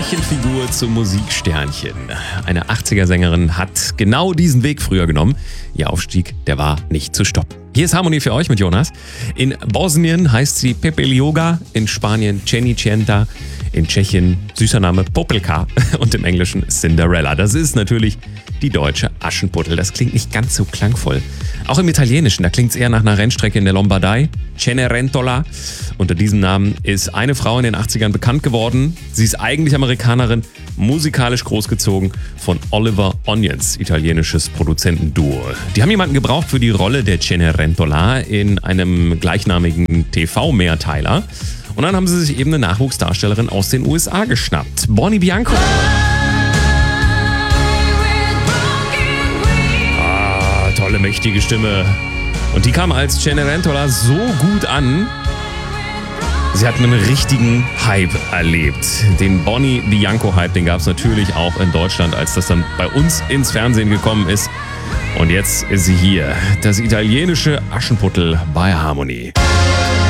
Märchenfigur zum Musiksternchen. Eine 80er-Sängerin hat genau diesen Weg früher genommen. Ihr Aufstieg, der war nicht zu stoppen. Hier ist Harmonie für euch mit Jonas. In Bosnien heißt sie Pepe Ljoga, in Spanien Cenicienta, in Tschechien süßer Name Popelka und im Englischen Cinderella. Das ist natürlich die deutsche Aschenputtel. Das klingt nicht ganz so klangvoll. Auch im Italienischen, da klingt es eher nach einer Rennstrecke in der Lombardei. Cenerentola. Unter diesem Namen ist eine Frau in den 80ern bekannt geworden. Sie ist eigentlich Amerikanerin, musikalisch großgezogen von Oliver Onions, italienisches Produzentenduo. Die haben jemanden gebraucht für die Rolle der Cenerentola in einem gleichnamigen TV-Mehrteiler. Und dann haben sie sich eben eine Nachwuchsdarstellerin aus den USA geschnappt. Bonnie Bianco. Tolle, mächtige Stimme. Und die kam als Cenerentola so gut an. Sie hat einen richtigen Hype erlebt. Den Bonnie Bianco-Hype, den gab es natürlich auch in Deutschland, als das dann bei uns ins Fernsehen gekommen ist. Und jetzt ist sie hier. Das italienische Aschenputtel bei Harmonie.